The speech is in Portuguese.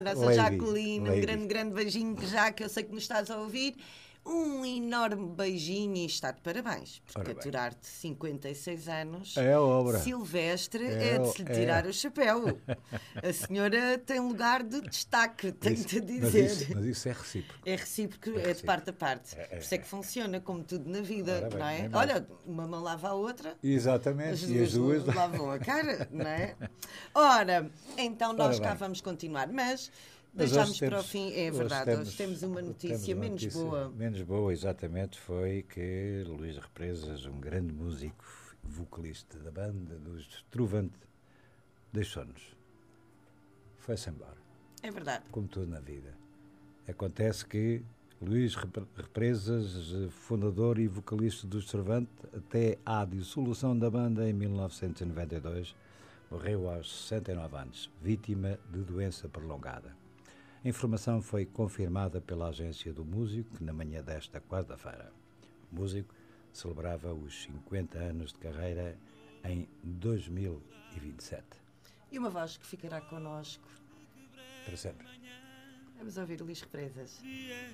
Nossa Lady, Jacqueline, um Lady. grande, grande beijinho, já que eu sei que nos estás a ouvir. Um enorme beijinho e está de parabéns, Ora porque bem. aturar-te 56 anos, É obra. Silvestre, É é de se lhe tirar o chapéu. A senhora tem lugar de destaque, tenho-te a dizer. Mas isso é recíproco. É recíproco, É é de parte a recíproco. parte. Por isso é que funciona, como tudo na vida, Ora bem, não é? nem mais. Olha, uma mão lava a outra. Exatamente, e as duas. Lavam a cara, não é? Ora, então Ora nós cá bem. vamos continuar, mas Mas hoje deixámos para o fim, é verdade, hoje temos uma notícia menos boa. Menos boa, exatamente, foi que Luís Represas, um grande músico, vocalista da banda dos Trovante, deixou-nos. Foi-se embora. É verdade. Como tudo na vida. Acontece que Luís Represas, fundador e vocalista dos Trovante, até à dissolução da banda em 1992, morreu aos 69 anos, vítima de doença prolongada. A informação foi confirmada pela agência do músico, que na manhã desta quarta-feira. O músico celebrava os 50 anos de carreira em 2027. E uma voz que ficará connosco. Para sempre. Vamos ouvir Luís Represas.